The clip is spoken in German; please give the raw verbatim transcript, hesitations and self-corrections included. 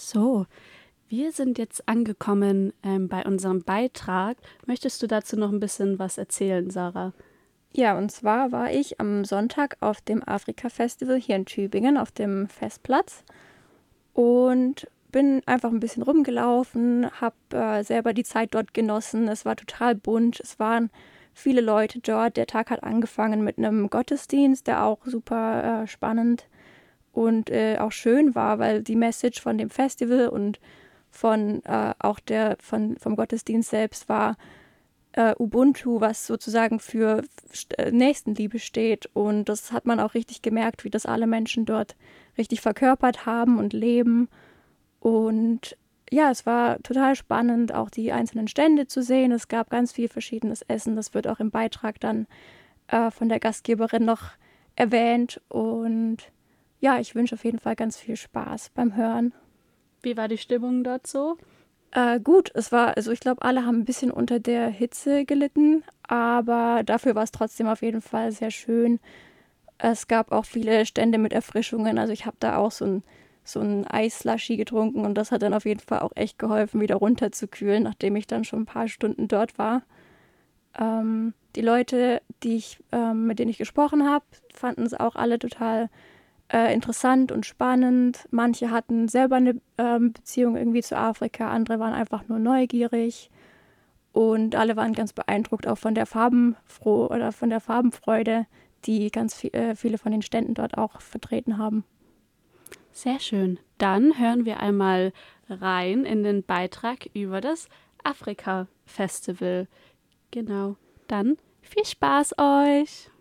So, wir sind jetzt angekommen ähm, bei unserem Beitrag. Möchtest du dazu noch ein bisschen was erzählen, Sarah? Ja, und zwar war ich am Sonntag auf dem Afrika-Festival hier in Tübingen auf dem Festplatz und bin einfach ein bisschen rumgelaufen, habe äh, selber die Zeit dort genossen. Es war total bunt, es waren viele Leute dort. Der Tag hat angefangen mit einem Gottesdienst, der auch super äh, spannend und äh, auch schön war, weil die Message von dem Festival und von äh, auch der von, vom Gottesdienst selbst war äh, Ubuntu, was sozusagen für äh, Nächstenliebe steht. Und das hat man auch richtig gemerkt, wie das alle Menschen dort richtig verkörpert haben und leben. Und ja, es war total spannend, auch die einzelnen Stände zu sehen. Es gab ganz viel verschiedenes Essen. Das wird auch im Beitrag dann äh, von der Gastgeberin noch erwähnt. Und ja, ich wünsche auf jeden Fall ganz viel Spaß beim Hören. Wie war die Stimmung dort so? Äh, gut, es war, also ich glaube, alle haben ein bisschen unter der Hitze gelitten, aber dafür war es trotzdem auf jeden Fall sehr schön. Es gab auch viele Stände mit Erfrischungen, also ich habe da auch so ein, so ein Eisslushy getrunken und das hat dann auf jeden Fall auch echt geholfen, wieder runterzukühlen, nachdem ich dann schon ein paar Stunden dort war. Ähm, die Leute, die ich, ähm, mit denen ich gesprochen habe, fanden es auch alle total äh, interessant und spannend. Manche hatten selber eine ähm, Beziehung irgendwie zu Afrika, andere waren einfach nur neugierig und alle waren ganz beeindruckt auch von der Farbenfroh oder von der Farbenfreude, die ganz viel, äh, viele von den Ständen dort auch vertreten haben. Sehr schön. Dann hören wir einmal rein in den Beitrag über das Afrika-Festival. Genau. Dann viel Spaß euch!